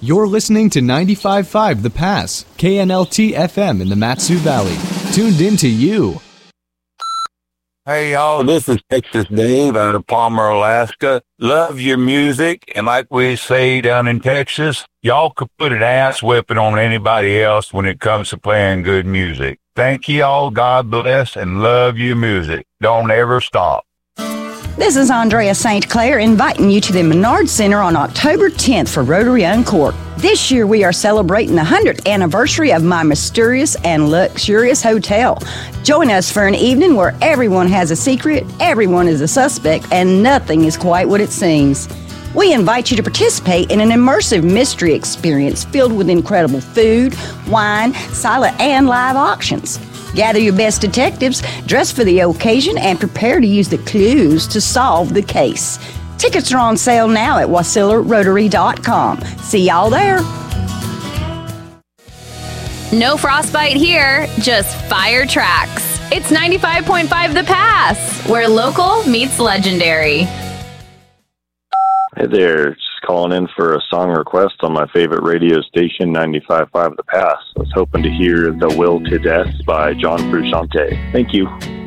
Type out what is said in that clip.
You're listening to 95.5 The Pass, KNLT FM in the Mat-Su Valley. Tuned in to you. Hey, y'all, this is Texas Dave out of Palmer, Alaska. Love your music, and like we say down in Texas, y'all could put an ass whipping on anybody else when it comes to playing good music. Thank y'all, God bless, and love your music. Don't ever stop. This is Andrea St. Clair inviting you to the Menard Center on October 10th for Rotary Uncorked. This year we are celebrating the 100th anniversary of my mysterious and luxurious hotel. Join us for an evening where everyone has a secret, everyone is a suspect, and nothing is quite what it seems. We invite you to participate in an immersive mystery experience filled with incredible food, wine, silent and live auctions. Gather your best detectives, dress for the occasion, and prepare to use the clues to solve the case. Tickets are on sale now at WasillaRotary.com. See y'all there. No frostbite here, just fire tracks. It's 95.5 The Pass, where local meets legendary. Hey there, just calling in for a song request on my favorite radio station, 95.5 The Pass. I was hoping to hear The Will to Death by John Frusciante. Thank you.